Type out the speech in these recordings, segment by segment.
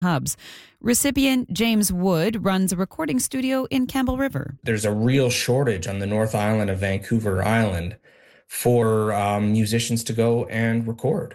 hubs. Recipient James Wood runs a recording studio in Campbell River. There's a real shortage on the North Island of Vancouver Island for musicians to go and record.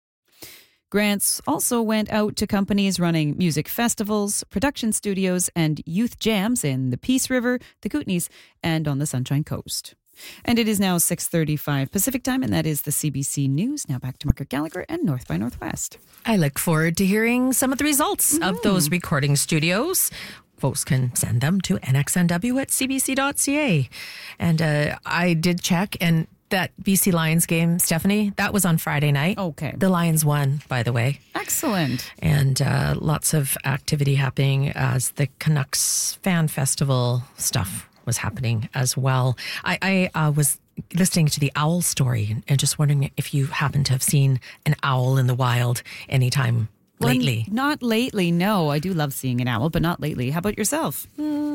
Grants also went out to companies running music festivals, production studios, and youth jams in the Peace River, the Kootenays, and on the Sunshine Coast. And it is now 6:35 Pacific Time, and that is the CBC News. Now back to Margaret Gallagher and North by Northwest. I look forward to hearing some of the results of those recording studios. Folks can send them to nxnw@cbc.ca. And I did check, and that BC Lions game, Stephanie, that was on Friday night. Okay. The Lions won, by the way. Excellent. And lots of activity happening as the Canucks Fan Festival stuff was happening as well. I was listening to the owl story and just wondering if you happen to have seen an owl in the wild anytime lately. Not lately, no. I do love seeing an owl, but not lately. How about yourself?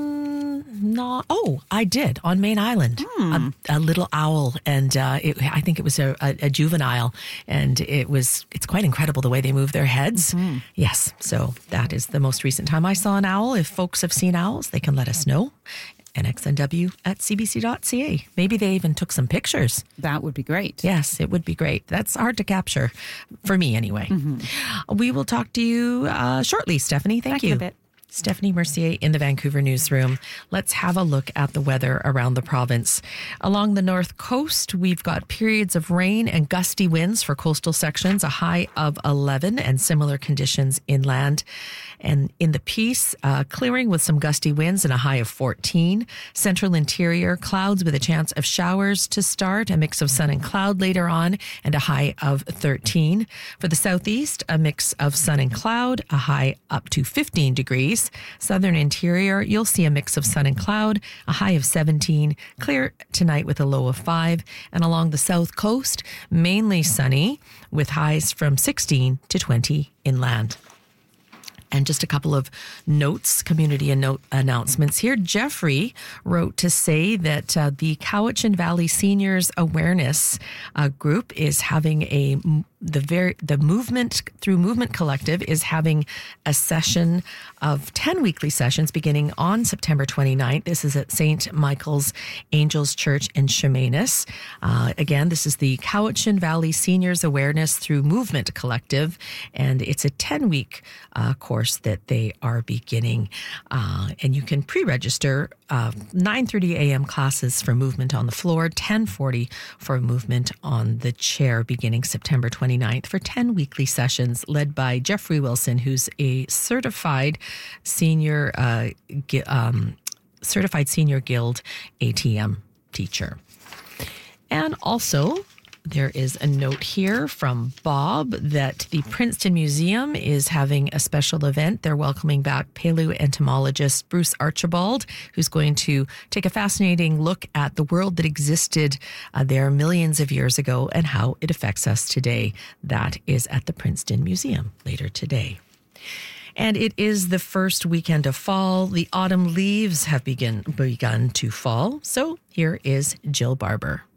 No. Oh, I did on Main Island. A little owl, and I think it was a juvenile, and it's quite incredible the way they move their heads. Yes, so that is the most recent time I saw an owl. If folks have seen owls, they can let us know. nxnw@cbc.ca. Maybe they even took some pictures. That would be great. Yes, it would be great. That's hard to capture, for me anyway. We will talk to you shortly, Stephanie. Thank you. In a bit. Stephanie Mercier in the Vancouver newsroom. Let's have a look at the weather around the province. Along the north coast, we've got periods of rain and gusty winds for coastal sections, a high of 11, and similar conditions inland. And in the Peace, clearing with some gusty winds and a high of 14. Central interior, clouds with a chance of showers to start, a mix of sun and cloud later on, and a high of 13. For the southeast, a mix of sun and cloud, a high up to 15 degrees. Southern interior, you'll see a mix of sun and cloud, a high of 17. Clear tonight with a low of 5. And along the south coast, mainly sunny with highs from 16 to 20 inland. And just a couple of notes, community announcements here. Jeffrey wrote to say that the Cowichan Valley Seniors Awareness Group is having the Movement Through Movement Collective is having a session of 10 weekly sessions beginning on September 29th. This is at St. Michael's Angels Church in Chemainus. Again, this is the Cowichan Valley Seniors Awareness Through Movement Collective, and it's a 10-week course that they are beginning. And you can pre-register 9:30 a.m. classes for movement on the floor, 10:40 for movement on the chair beginning September 29th for 10 weekly sessions led by Jeffrey Wilson, who's a certified senior guild ATM teacher. And also, there is a note here from Bob that the Princeton Museum is having a special event. They're welcoming back paleoentomologist Bruce Archibald, who's going to take a fascinating look at the world that existed there millions of years ago and how it affects us today. That is at the Princeton Museum later today. And it is the first weekend of fall. The autumn leaves have begun to fall. So here is Jill Barber.